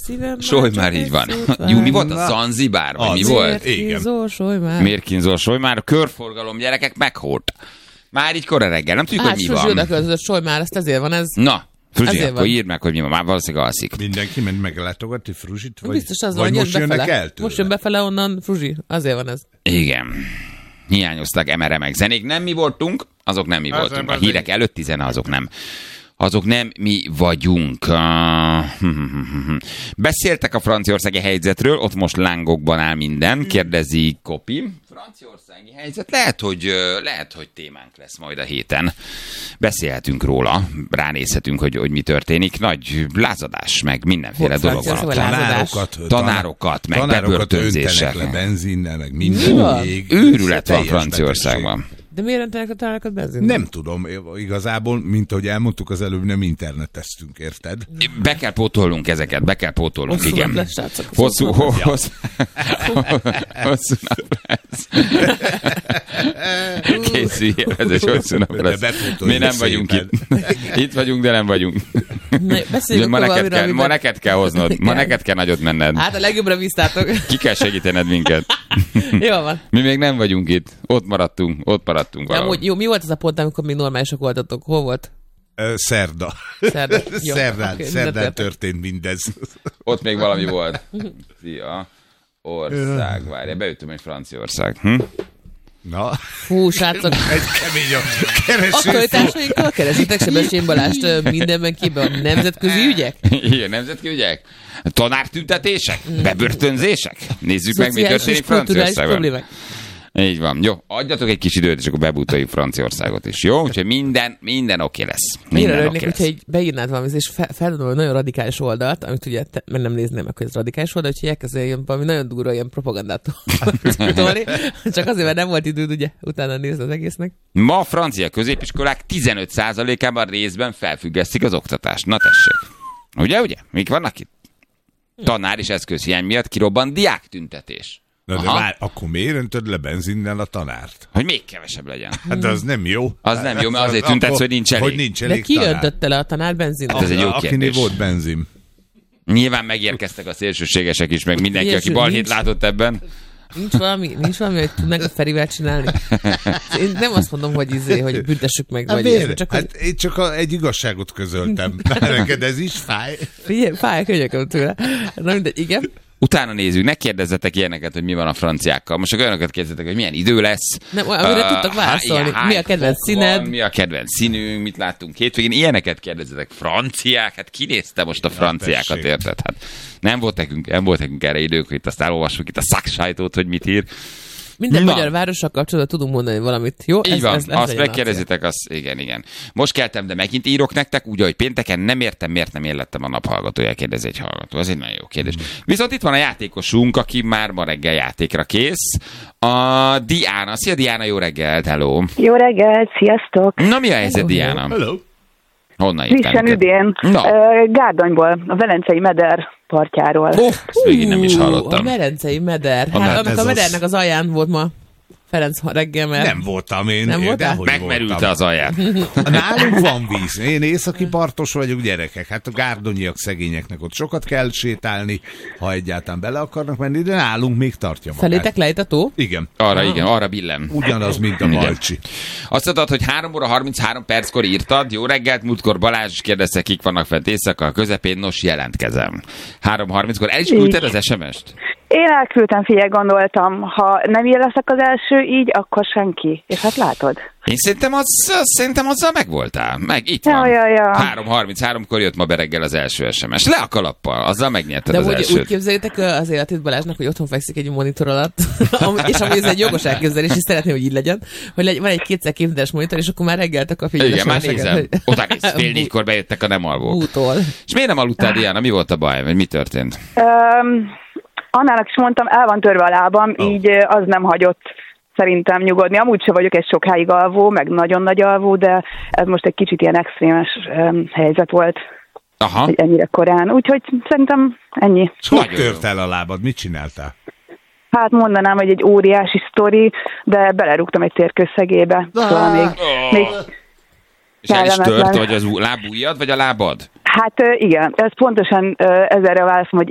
Solymár, így van. Jó, mi volt a Zanzibár? Vagy mi volt? Mérkinzó, Solymár. A körforgalom, gyerekek, meghólt. Már így kora reggel, nem tudjuk, hogy mi van. Hát Fruzsi oda Solymár, ezt ezért van ez. Na, Fruzsi, akkor írd meg, hogy mi van. Már valószínűleg alszik. Mindenki ment meglátogatni Fruzsit? Vagy, biztos az vagy van, most jönnek el tőle? Most jön befele onnan Fruzsi, azért van ez. Igen. Hiányoztak emeremek zenék. Nem mi voltunk, azok nem mi voltunk. A hírek előtti zene, azok nem. Azok nem mi vagyunk. Beszéltek a franciaországi helyzetről, ott most lángokban áll minden, kérdezi Kopi. Franciaországi helyzet lehet, hogy témánk lesz majd a héten. Beszélhetünk róla, ránézhetünk, hogy mi történik. Nagy lázadás, meg mindenféle dolog van. Tanárokat, meg bebörtönzések. Le benzinnel, meg minden. Őrület van Franciaországban. De miért rendelnek a tanárokat benzinnel? Nem tudom, igazából, mint ahogy elmondtuk az előbb, nem interneteztünk, érted? Be kell pótolnunk ezeket, hosszú igen. Nap lesz, srácok. Hosszú nap lesz. Készüljél, ez egy hosszú nap lesz. Mi nem vagyunk itt. Itt vagyunk, de nem vagyunk. Ma neked kell hoznod. Ma neked kell nagyot menned. Hát a legjobbra bíztátok. Ki kell segítened minket. Jó van. Mi még nem vagyunk itt. Ott maradtunk jó, mi volt az a pont, amikor még normálisak voltatok? Hol volt? Szerdán történt mindez. Ott még valami volt. Szia. Ország, várja, beütöm egy Franciaország. Na. Hú, srácok. Egy kemény aktualitásainkkal keresitek Sebestyén Balást mindenben képben a nemzetközi ügyek? Igen, nemzetközi ügyek? Tanártüntetések? Bebörtönzések? Nézzük meg, mi történik Franciaországban. Így van. Jó, adjatok egy kis időt, és akkor bebútoljuk Franciaországot is. Jó? Úgyhogy minden oké lesz. Minden örülnék, hogyha így beírnád valamit, és feldobom egy nagyon radikális oldalt, amit ugye meg nem nézném meg, hogy ez radikális oldal, úgyhogy elkezdően valami nagyon durva ilyen propagandát tolni. Csak azért, mert nem volt időd ugye utána nézni az egésznek. Ma a francia középiskolák 15%-ában részben felfüggesztik az oktatást. Na tessék. Ugye? Mik vannak itt? Tanár és eszközhiány miatt kirobban diáktüntetés. Na de már akkor miért öntöd le benzinnel a tanárt? Hogy még kevesebb legyen. Hát az nem jó. Az nem jó, mert azért tüntetsz, hogy nincs elég. Hogy nincs elég de ki öntötte le a tanár benzinnel? Hát ez egy jó kérdés. Akinél volt benzin. Nyilván megérkeztek a szélsőségesek is, meg mindenki, aki balhét látott ebben. Nincs valami, hogy tudnak a Ferivel csinálni? Én nem azt mondom, hogy büntessük meg. Hát vagy csak én csak egy igazságot közöltem. Neked ez is fáj? Figyelj, fáj a könyököm tőle. Na mindegy, igen. Utána nézzük, ne kérdezzetek ilyeneket, hogy mi van a franciákkal. Most csak olyanokat kérdezzetek, hogy milyen idő lesz. Nem, amire tudtak válaszolni. Mi a kedvenc színed? Mi a kedvenc színünk, mit láttunk hétvégén. Ilyeneket kérdezzetek. Franciák? Hát ki nézte most a franciákat, érted? Hát nem volt nekünk erre idők, hogy itt azt elolvassuk itt a szaksajtót, hogy mit ír. Minden magyar várossal kapcsolatban tudunk mondani valamit, jó? Így van, azt megkérdezitek, igen. Most keltem, de megint írok nektek, úgy, hogy pénteken nem értem, miért nem élettem a naphallgatója, kérdezi egy hallgató. Az egy nagyon jó kérdés. Viszont itt van a játékosunk, aki már ma reggel játékra kész. A Diana. Szia Diana, jó reggelt, hello. Jó reggelt, sziasztok. Na mi a helyzet, Diana? Hello. Honnan frissen üdén. Gárdonyból, a Velencei meder partjáról. Ezt végig nem is hallottam. A Velencei meder. Hát annak a medernek az alján volt ma Ferenc reggel, mert... Nem voltam én. Nem voltál? Megmerült az alján. Nálunk van víz. Én északi partos vagyok, gyerekek. Hát a gárdonyiak szegényeknek ott sokat kell sétálni, ha egyáltalán bele akarnak menni, de nálunk még tartja magát. Felétek lejt a tó? Igen. Arra billem. Ugyanaz, mint a Balcsi. Azt mondtad, hogy 3 óra 33 perckor írtad. Jó reggelt, múltkor Balázs is kérdezte, kik vannak fent éjszaka a közepén. Nos, jelentkezem. 3:30-kor el is küldted az SMS-t? Én elküldtem, figyelj, gondoltam, ha nem én leszek az első így, akkor senki. És hát látod. Én szerintem azzal megvoltál. Meg itt van. Ja. 3:33-kor jött ma bereggel az első SMS. Le a kalappal, azzal megnyerted az elsőt. De úgy képzeljétek az életét Balázsnak, hogy otthon fekszik egy monitor alatt, és amúgy ez egy jogos elképzelés, és szeretném, hogy így legyen, hogy van egy 2x2-es monitor, és akkor már reggeltek a figyelmes. Igen, már nézem. Oda néz, 3:30-kor bejöttek a nem alvók. Útól. És miért nem aludtál, Diana? Mi volt a baj? Vagy mi történt? Annának is mondtam, el van törve a lábam, így az nem hagyott szerintem nyugodni. Amúgy se vagyok egy sokáig alvó, meg nagyon nagy alvó, de ez most egy kicsit ilyen extrémes helyzet volt. Aha. Ennyire korán. Úgyhogy szerintem ennyi. Hogy tört el a lábad? Mit csináltál? Hát mondanám, hogy egy óriási sztori, de belerúgtam egy térkőszegébe. Szóval még és el is tört, vagy az lábujjad, vagy a lábad? Hát igen, ez pontosan ezerre válaszom, hogy